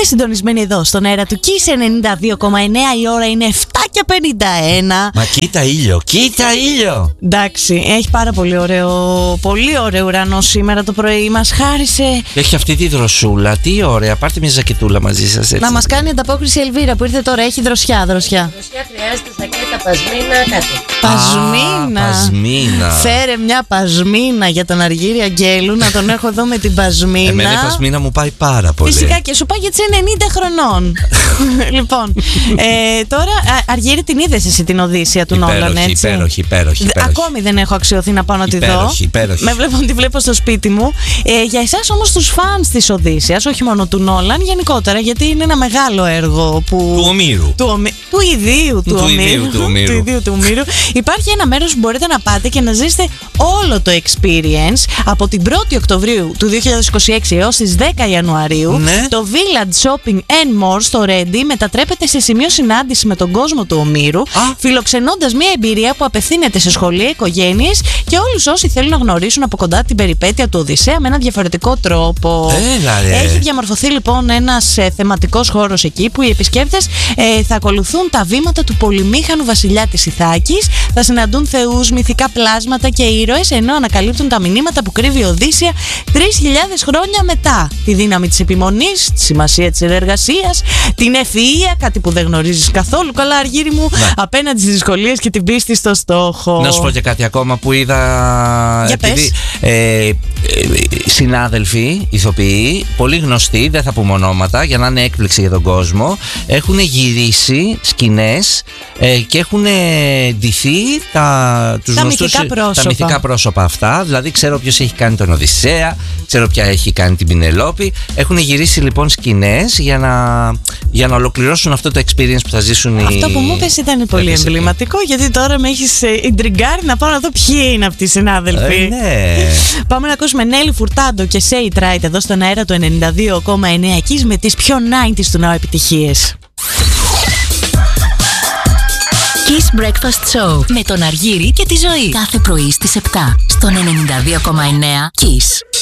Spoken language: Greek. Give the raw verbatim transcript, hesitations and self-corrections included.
συντονισμένοι εδώ στον αέρα του Kiss ενενήντα δύο κόμμα εννέα. Η ώρα είναι επτά και πενήντα ένα. Μα κοίτα ήλιο, κοίτα ήλιο. Εντάξει, έχει πάρα πολύ ωραίο, πολύ ωραίο ουρανό σήμερα το πρωί. Μας χάρισε. Έχει αυτή τη δροσούλα, τι ωραία. Πάρτε μια ζακετούλα μαζί σας έτσι. Να μας κάνει ανταπόκριση η Ελβίρα που ήρθε τώρα. Έχει δροσιά, δροσιά. Δροσιά χρειάζεται σακέτα, πασμίνα, κάτι. Πασμίνα. Α, πασμίνα. Φέρε μια πασμίνα για τον Αργύρη Αγγέλου, να τον έχω εδώ με την πασμίνα. Εμένα η πασμίνα μου πάει πάρα πολύ. Φυσικά και σου πάει γιατί είσαι ενενήντα χρονών. Λοιπόν, ε, τώρα Αργύρη, την είδες εσύ την Οδύσσεια του Νόλαν, έτσι? Υπέροχη, υπέροχη, υπέροχη. Ακόμη δεν έχω αξιωθεί να πάω να τη υπέροχη, δω. Υπέροχη. Με βλέπω ότι βλέπω στο σπίτι μου. Ε, για εσάς όμως τους φανς της Οδύσσειας, όχι μόνο του Νόλαν, γενικότερα, γιατί είναι ένα μεγάλο έργο που... Του Ομήρου. Του, ομι... του ιδίου του, του Ομήρου. Ιδίου του Ομήρου. του ιδίου του Ομήρου. Υπάρχει ένα μέρος που μπορείτε να πάτε και να ζήσετε όλο το experience από την πρώτη Οκτωβρίου του δύο χιλιάδες είκοσι έξι έως τις δέκα Ιανουαρίου. Ναι. Το Village Shopping and More στο Ρέντι μετατρέπεται σε σημείο συνάντηση με τον κόσμο του Ομήρου, φιλοξενώντας μια εμπειρία που απευθύνεται σε σχολεία, οικογένειες και όλους όσοι θέλουν να γνωρίσουν από κοντά την περιπέτεια του Οδυσσέα με έναν διαφορετικό τρόπο. Έλα, ρε. Έχει διαμορφωθεί λοιπόν ένας ε, θεματικός χώρος εκεί που οι επισκέπτες ε, θα ακολουθούν τα βήματα του πολυμήχανου βασιλιά της Ιθάκης, θα συναντούν θεούς, μυθικά πλάσματα και ήρωες, ενώ ανακαλύπτουν τα μηνύματα που κρύβει η Οδύσσεια τρεις χιλιάδες χρόνια μετά. Τη δύναμη της επιμονής, τη σημασία της συνεργασίας, την ευφυΐα, κάτι που δεν γνωρίζεις καθόλου καλά, Αργύρη μου, ναι, απέναντι στις δυσκολίες και την πίστη στο στόχο. Να σου πω και κάτι ακόμα που είδα. Για επειδή, ε, ε, συνάδελφοι, ηθοποιοί, πολύ γνωστοί, δεν θα πούμε ονόματα για να είναι έκπληξη για τον κόσμο, έχουν γυρίσει σκηνές ε, και έχουν ντυθεί τα, τους τα, γνωστούς, μυθικά πρόσωπα. τα μυθικά πρόσωπα αυτά. Δηλαδή, ξέρω ποιος έχει κάνει τον Οδυσσέα, ξέρω ποια έχει κάνει την Πινελόπη. Έχουν γυρίσει λοιπόν σκηνές για να, για να ολοκληρώσουν αυτό το experience που θα ζήσουν οι. Αυτό που μου είπες ήταν πολύ εμβληματικό, γιατί τώρα με έχεις ιντριγκάρει να πάω να δω ποιοι είναι αυτοί οι συνάδελφοι. Ε, ναι. Πάμε να ακούσουμε Νέλη Φουρτάντο και Say It Right εδώ στον αέρα του ενενήντα δύο κόμμα εννέα Kiss με τις πιο ενενήντα του ναού επιτυχίες. Kiss Breakfast Show με τον Αργύρη και τη Ζωή. Κάθε πρωί στις επτά στον ενενήντα δύο κόμμα εννέα Kiss.